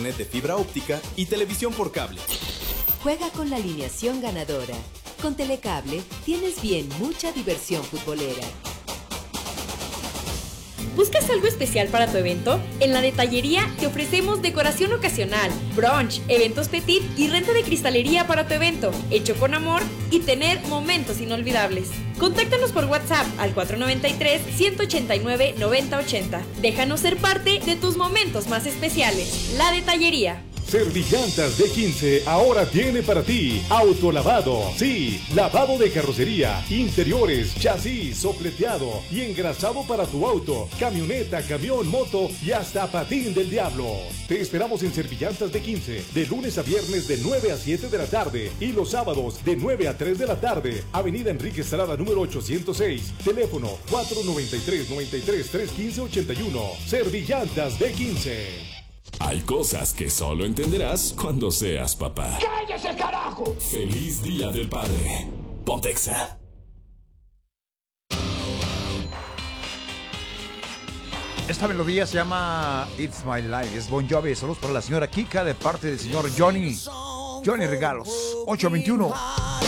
internet de fibra óptica y televisión por cable. Juega con la alineación ganadora. Con Telecable tienes bien mucha diversión futbolera. ¿Buscas algo especial para tu evento? En la Detallería te ofrecemos decoración ocasional, brunch, eventos petit y renta de cristalería para tu evento, hecho con amor y tener momentos inolvidables. Contáctanos por WhatsApp al 493-189-9080. Déjanos ser parte de tus momentos más especiales. La Detallería. Servillantas D15 ahora tiene para ti autolavado. Sí, lavado de carrocería, interiores, chasis, sopleteado y engrasado para tu auto, camioneta, camión, moto y hasta patín del diablo. Te esperamos en Servillantas D15 de lunes a viernes de 9 a 7 de la tarde y los sábados de 9 a 3 de la tarde. Avenida Enrique Estrada número 806. Teléfono 493-93-315-81. Servillantas D15. Hay cosas que solo entenderás cuando seas papá. ¡Cállese, carajo! ¡Feliz Día del Padre! Pontexa. Esta melodía se llama It's My Life. Es Bon Jovi. Saludos para la señora Kika de parte del señor Johnny. Johnny Regalos. 821.